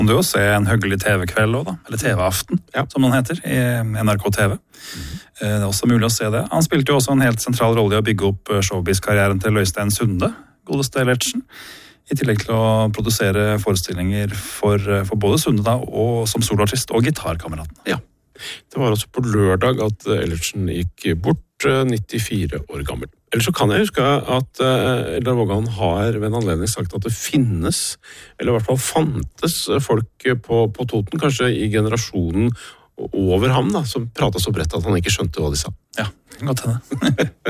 Du å se en hyggelig TV-kveld også da, eller TV-aften, som den heter, i NRK TV. Det er også mulig å se det. Han spilte jo også en helt sentral rolle i å bygge opp showbiz-karrieren til Øystein Sunde, godeste Eilertsen, i tillegg til å produsere forestillinger for både Sunde da, og som soloartist og gitarkameraten. Ja, det var altså på lørdag at Eilertsen gikk bort, 94 år gammel. Ellers så kan jeg huske at Eldar Vågan har ved en anledning sagt at det finnes, eller i hvert fall fantes folk på Toten, kanskje i generasjonen over ham da, som pratet så bredt at han ikke skjønte hva de sa. Ja, godt henne.